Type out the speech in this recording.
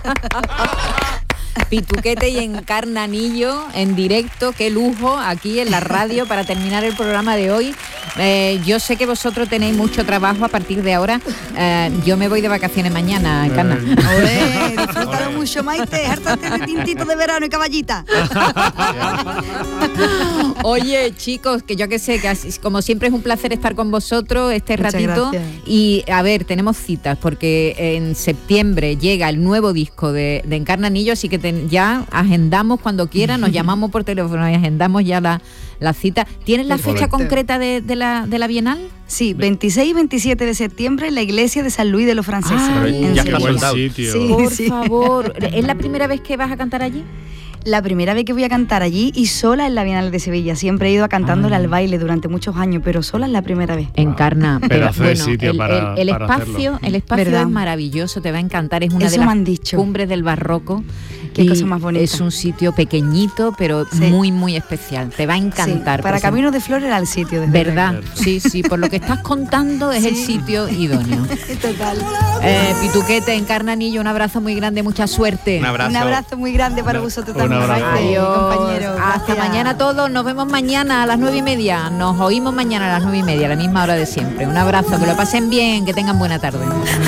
Pituquete y Encarnanillo en directo, qué lujo aquí en la radio para terminar el programa de hoy. Yo sé que vosotros tenéis mucho trabajo a partir de ahora. Yo me voy de vacaciones mañana, Encarna. Disfrútalo mucho, Maite, hartate de tintito de verano y caballita. Oye, chicos, que yo que sé, que así, como siempre es un placer estar con vosotros este Muchas ratito. gracias. Y a ver, tenemos citas porque en septiembre llega el nuevo disco de Encarnanillo, así que ya agendamos cuando quieran, nos llamamos por teléfono y agendamos ya la cita. ¿Tienes la fecha concreta de la Bienal? Sí, 26 y 27 de septiembre en la iglesia de San Luis de los Franceses. Ay, ya En está Sevilla. soldado. sitio. Sí. Por favor, ¿es la primera vez que vas a cantar allí? La primera vez que voy a cantar allí y sola en la Bienal de Sevilla. Siempre he ido cantándole al baile durante muchos años, pero sola es la primera vez. Encarna, Pedazo de bueno, sitio el para espacio, hacerlo. el espacio ¿Verdad? es maravilloso, te va a encantar, es una Eso de me las han dicho. cumbres del barroco. Qué y cosa más bonita. Es un sitio pequeñito, pero Sí. muy, muy especial. Te va a encantar. Sí, para pues, Camino de Flores era el sitio. Desde ¿verdad? luego. Sí, sí, por lo que estás contando es el sitio idóneo. Total. Pituquete, Encarnanillo, un abrazo muy grande, mucha suerte. Un abrazo. Un abrazo muy grande para vosotros Un también, abrazo. Maite, Adiós. compañero. Hasta Gracias. mañana todos, nos vemos mañana a las 9:30. Nos oímos mañana a las 9:30, a la misma hora de siempre. Un abrazo, que lo pasen bien, que tengan buena tarde.